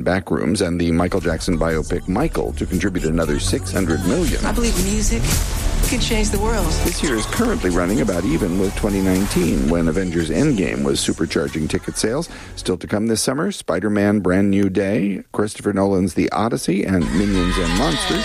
on Backrooms, and the Michael Jackson biopic Michael to contribute another $600 million. I believe music could change the world. This year is currently running about even with 2019, when Avengers Endgame was supercharging ticket sales. Still to come this summer, Spider-Man Brand New Day, Christopher Nolan's The Odyssey, and Minions and Monsters,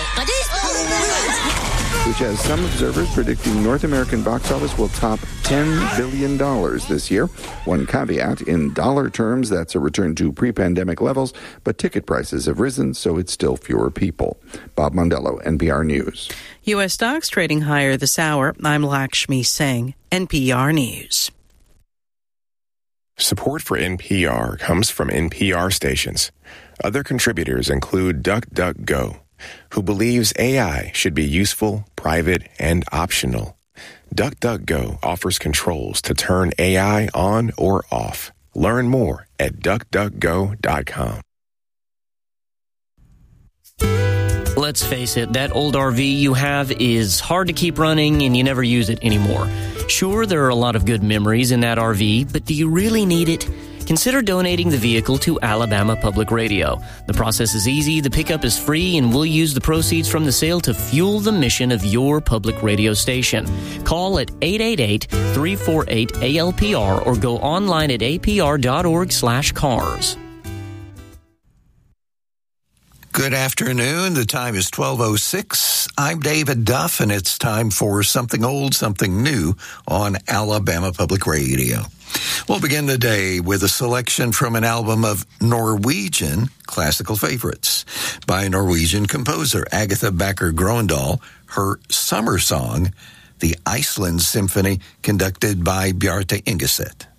which has some observers predicting North American box office will top $10 billion this year. One caveat, in dollar terms, that's a return to pre-pandemic levels, but ticket prices have risen, so it's still fewer people. Bob Mondello, NPR News. U.S. stocks trading higher this hour. I'm Lakshmi Singh, NPR News. Support for NPR comes from NPR stations. Other contributors include DuckDuckGo, who believes AI should be useful, private, and optional. DuckDuckGo offers controls to turn AI on or off. Learn more at DuckDuckGo.com. Let's face it, that old RV you have is hard to keep running and you never use it anymore. Sure, there are a lot of good memories in that RV, but do you really need it? Consider donating the vehicle to Alabama Public Radio. The process is easy, the pickup is free, and we'll use the proceeds from the sale to fuel the mission of your public radio station. Call at 888-348-ALPR or go online at apr.org/cars. Good afternoon. The time is 12:06. I'm David Duff, and it's time for Something Old, Something New on Alabama Public Radio. We'll begin the day with a selection from an album of Norwegian classical favorites by Norwegian composer Agatha Backer Grøndahl, her summer song, the Iceland Symphony, conducted by Bjarte Ingeset.